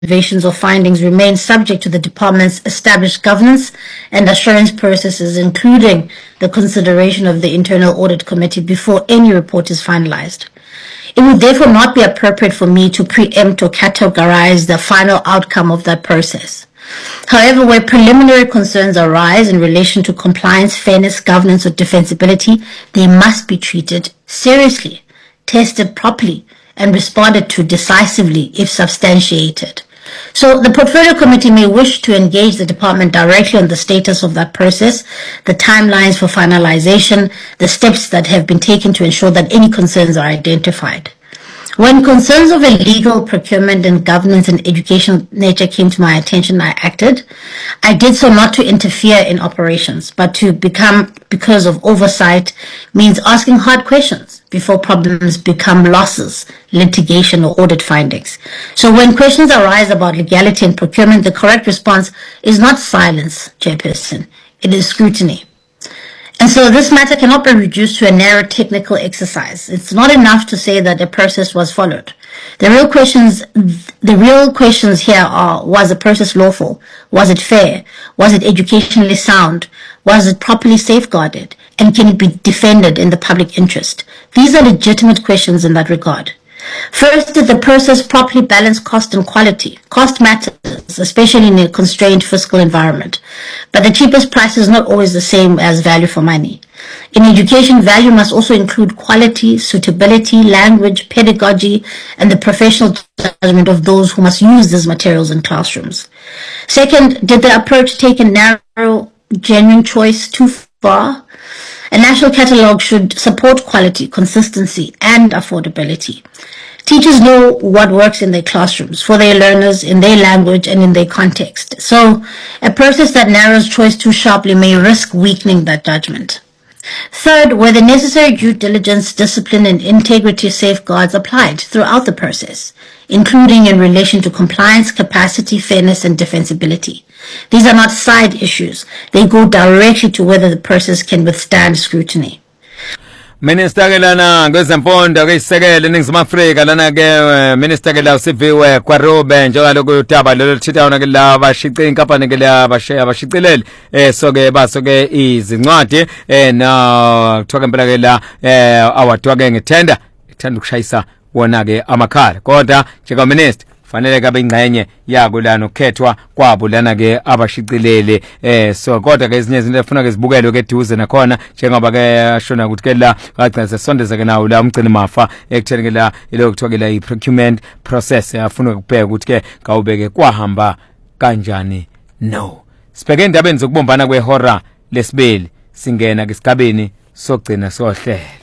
observations or findings remain subject to the department's established governance and assurance processes, including the consideration of the Internal Audit Committee before any report is finalized. It would therefore not be appropriate for me to preempt or categorize the final outcome of that process. However, where preliminary concerns arise in relation to compliance, fairness, governance, or defensibility, they must be treated seriously, tested properly, and responded to decisively if substantiated. So the Portfolio Committee may wish to engage the department directly on the status of that process, the timelines for finalization, the steps that have been taken to ensure that any concerns are identified. When concerns of illegal procurement and governance and educational nature came to my attention, I acted. I did so not to interfere in operations, but because of oversight, means asking hard questions before problems become losses, litigation, or audit findings. So when questions arise about legality and procurement, the correct response is not silence, Chairperson. It is scrutiny. And so this matter cannot be reduced to a narrow technical exercise. It's not enough to say that a process was followed. The real questions here are, was the process lawful? Was it fair? Was it educationally sound? Was it properly safeguarded? And can it be defended in the public interest? These are legitimate questions in that regard. First, did the process properly balance cost and quality? Cost matters, especially in a constrained fiscal environment. But the cheapest price is not always the same as value for money. In education, value must also include quality, suitability, language, pedagogy, and the professional judgment of those who must use these materials in classrooms. Second, did the approach take a narrow, genuine choice too far? A national catalogue should support quality, consistency, and affordability. Teachers know what works in their classrooms, for their learners, in their language, and in their context. So, a process that narrows choice too sharply may risk weakening that judgment. Third, were the necessary due diligence, discipline, and integrity safeguards applied throughout the process, including in relation to compliance, capacity, fairness, and defensibility. These are not side issues. They go directly to whether the process can withstand scrutiny. Minister ke lana kwezemfundo ke isekele eNingizimu Afrika lana ke Minister ke la usiviwe kwaRobe njengaloku udaba lelo thithana ke la bashice inkampani ke la abashicilele so ke baso ke izincwadi na kuthiwa impela ke la awadwa ke ngethenda ithanda ukushayisa wona ke amakhala kodwa njengom minister fanele kabe ingcenye yako lana ukukhethwa kwabo lana ke abashicilele so kodwa ke ezinye izinto efuna ke zibukelwe ke duze nakhona njengoba ke ashona ukuthi ke la kagcina sesondeza ke nawo la umgcini mafa ekutheni ke la ile kuthiwa ke la i-procurement process afuna ukubheka ukuthi ke kawubeke kwahamba kanjani. No, sibheke indabeni zokubombana kwehora lesibili singena ke isigabeni sokugcina sohlelo.